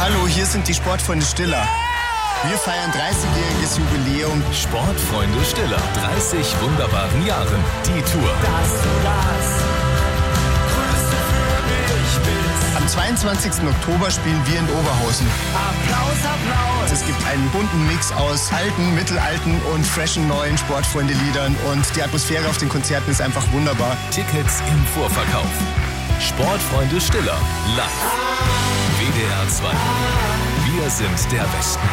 Hallo, hier sind die Sportfreunde Stiller. Wir feiern 30-jähriges Jubiläum. Sportfreunde Stiller, 30 wunderbaren Jahren. Die Tour. Dass du das Größte für mich bist. Am 22. Oktober spielen wir in Oberhausen. Applaus, Applaus. Es gibt einen bunten Mix aus alten, mittelalten und freshen neuen Sportfreunde-Liedern. Und die Atmosphäre auf den Konzerten ist einfach wunderbar. Tickets im Vorverkauf. Sportfreunde Stiller, live. WDR 2. Wir sind der Westen.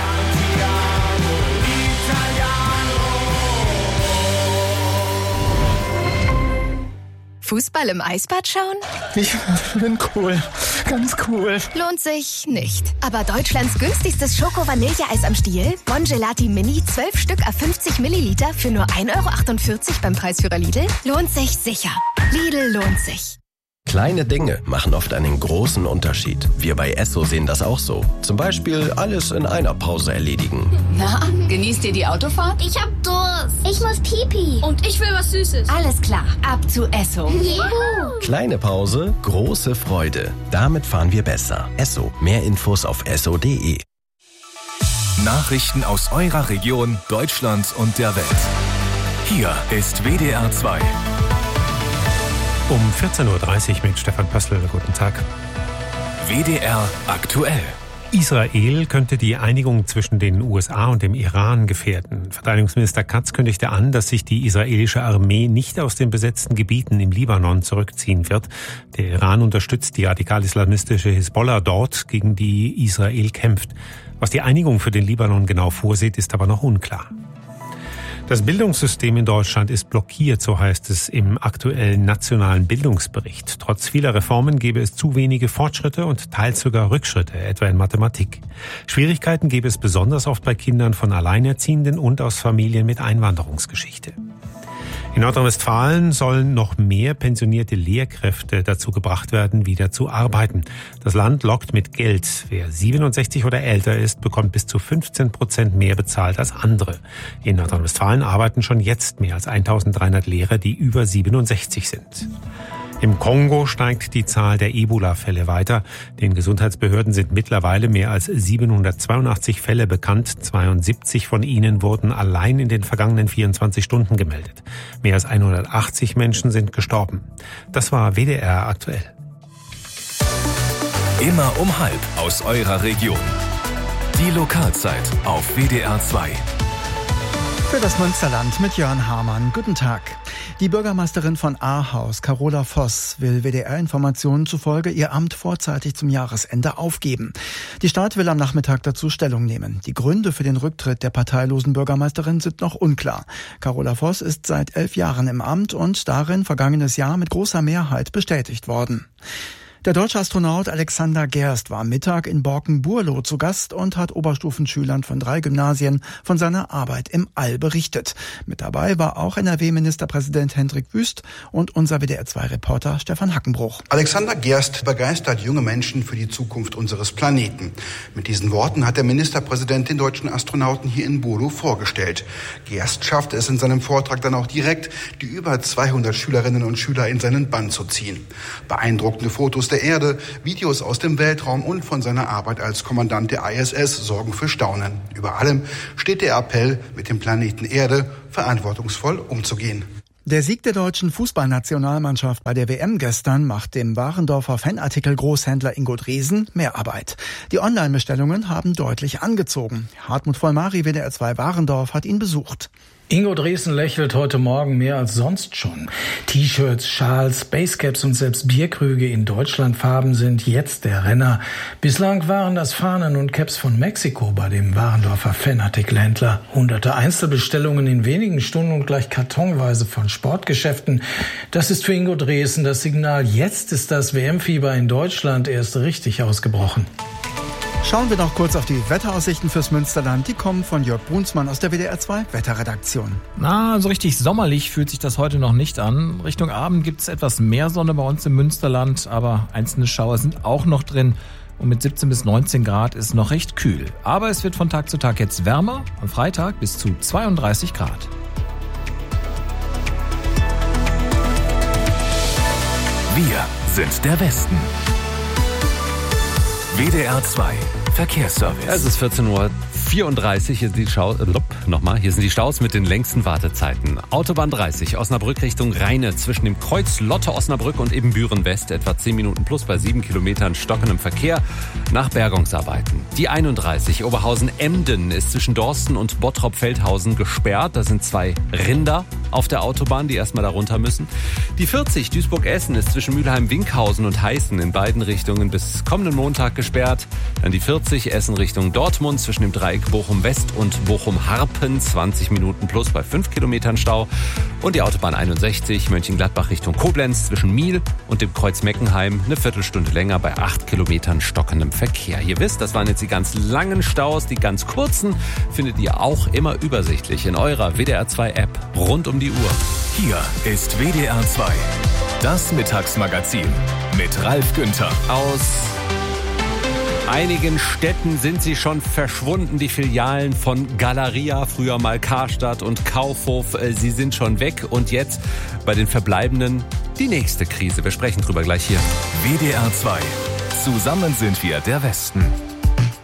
Fußball im Eisbad schauen? Ich bin cool. Ganz cool. Lohnt sich nicht. Aber Deutschlands günstigstes Schoko-Vanilleeis am Stiel, Bon Gelati Mini, 12 Stück à 50 Milliliter für nur 1,48 € beim Preisführer Lidl, lohnt sich sicher. Lidl lohnt sich. Kleine Dinge machen oft einen großen Unterschied. Wir bei Esso sehen das auch so. Zum Beispiel alles in einer Pause erledigen. Na, genießt ihr die Autofahrt? Ich hab Durst. Ich muss Pipi. Und ich will was Süßes. Alles klar, ab zu Esso. Juhu. Kleine Pause, große Freude. Damit fahren wir besser. Esso. Mehr Infos auf esso.de. Nachrichten aus eurer Region, Deutschland und der Welt. Hier ist WDR 2. Um 14.30 Uhr mit Stefan Pössl. Guten Tag. WDR aktuell. Israel könnte die Einigung zwischen den USA und dem Iran gefährden. Verteidigungsminister Katz kündigte an, dass sich die israelische Armee nicht aus den besetzten Gebieten im Libanon zurückziehen wird. Der Iran unterstützt die radikal-islamistische Hisbollah dort, gegen die Israel kämpft. Was die Einigung für den Libanon genau vorsieht, ist aber noch unklar. Das Bildungssystem in Deutschland ist blockiert, so heißt es im aktuellen nationalen Bildungsbericht. Trotz vieler Reformen gäbe es zu wenige Fortschritte und teils sogar Rückschritte, etwa in Mathematik. Schwierigkeiten gäbe es besonders oft bei Kindern von Alleinerziehenden und aus Familien mit Einwanderungsgeschichte. In Nordrhein-Westfalen sollen noch mehr pensionierte Lehrkräfte dazu gebracht werden, wieder zu arbeiten. Das Land lockt mit Geld. Wer 67 oder älter ist, bekommt bis zu 15% mehr bezahlt als andere. In Nordrhein-Westfalen arbeiten schon jetzt mehr als 1300 Lehrer, die über 67 sind. Im Kongo steigt die Zahl der Ebola-Fälle weiter. Den Gesundheitsbehörden sind mittlerweile mehr als 782 Fälle bekannt. 72 von ihnen wurden allein in den vergangenen 24 Stunden gemeldet. Mehr als 180 Menschen sind gestorben. Das war WDR aktuell. Immer um 12 aus eurer Region. Die Lokalzeit auf WDR 2. Für das Münsterland mit Jörn Hamann. Guten Tag. Die Bürgermeisterin von Ahaus, Carola Voss, will WDR-Informationen zufolge ihr Amt vorzeitig zum Jahresende aufgeben. Die Stadt will am Nachmittag dazu Stellung nehmen. Die Gründe für den Rücktritt der parteilosen Bürgermeisterin sind noch unklar. Carola Voss ist seit 11 Jahren im Amt und darin vergangenes Jahr mit großer Mehrheit bestätigt worden. Der deutsche Astronaut Alexander Gerst war am Mittag in Borken-Burlo zu Gast und hat Oberstufenschülern von 3 Gymnasien von seiner Arbeit im All berichtet. Mit dabei war auch NRW-Ministerpräsident Hendrik Wüst und unser WDR-2-Reporter Stefan Hackenbruch. Alexander Gerst begeistert junge Menschen für die Zukunft unseres Planeten. Mit diesen Worten hat der Ministerpräsident den deutschen Astronauten hier in Burlo vorgestellt. Gerst schaffte es in seinem Vortrag dann auch direkt, die über 200 Schülerinnen und Schüler in seinen Bann zu ziehen. Beeindruckende Fotos der Erde, Videos aus dem Weltraum und von seiner Arbeit als Kommandant der ISS sorgen für Staunen. Über allem steht der Appell, mit dem Planeten Erde verantwortungsvoll umzugehen. Der Sieg der deutschen Fußballnationalmannschaft bei der WM gestern macht dem Warendorfer Fanartikel-Großhändler Ingo Dresen mehr Arbeit. Die Online-Bestellungen haben deutlich angezogen. Hartmut Vollmari, WDR 2 Warendorf, hat ihn besucht. Ingo Dresen lächelt heute Morgen mehr als sonst schon. T-Shirts, Schals, Basecaps und selbst Bierkrüge in Deutschlandfarben sind jetzt der Renner. Bislang waren das Fahnen und Caps von Mexiko bei dem Warendorfer Fanartikelhändler. Hunderte Einzelbestellungen in wenigen Stunden und gleich kartonweise von Sportgeschäften. Das ist für Ingo Dresen das Signal. Jetzt ist das WM-Fieber in Deutschland erst richtig ausgebrochen. Schauen wir noch kurz auf die Wetteraussichten fürs Münsterland. Die kommen von Jörg Brunsmann aus der WDR 2 Wetterredaktion. Na, so richtig sommerlich fühlt sich das heute noch nicht an. Richtung Abend gibt es etwas mehr Sonne bei uns im Münsterland, aber einzelne Schauer sind auch noch drin. Und mit 17 bis 19 Grad ist noch recht kühl. Aber es wird von Tag zu Tag jetzt wärmer. Am Freitag bis zu 32 Grad. Wir sind der Westen. WDR 2 Verkehrsservice. Es ist 14:34 Uhr. Hier sind die Staus mit den längsten Wartezeiten. Autobahn 30, Osnabrück Richtung Rheine, zwischen dem Kreuz Lotte Osnabrück und Ebenbüren West, etwa 10 Minuten plus bei 7 Kilometern stockendem Verkehr nach Bergungsarbeiten. Die 31, Oberhausen-Emden, ist zwischen Dorsten und Bottrop-Feldhausen gesperrt. Da sind 2 Rinder auf der Autobahn, die erstmal da runter müssen. Die 40, Duisburg-Essen, ist zwischen Mülheim-Winkhausen und Heißen in beiden Richtungen bis kommenden Montag gesperrt. Dann die 40, Essen Richtung Dortmund, zwischen dem Dreieck Bochum-West und Bochum-Harpen, 20 Minuten plus bei 5 Kilometern Stau. Und die Autobahn 61, Mönchengladbach Richtung Koblenz, zwischen Miel und dem Kreuz Meckenheim, eine Viertelstunde länger bei 8 Kilometern stockendem Verkehr. Ihr wisst, das waren jetzt die ganz langen Staus. Die ganz kurzen findet ihr auch immer übersichtlich in eurer WDR 2 App rund um die Uhr. Hier ist WDR 2, das Mittagsmagazin mit Ralf Günther. Aus einigen Städten sind sie schon verschwunden, die Filialen von Galeria, früher mal Karstadt und Kaufhof. Sie sind schon weg und jetzt bei den Verbleibenden die nächste Krise. Wir sprechen drüber gleich hier. WDR 2, zusammen sind wir der Westen.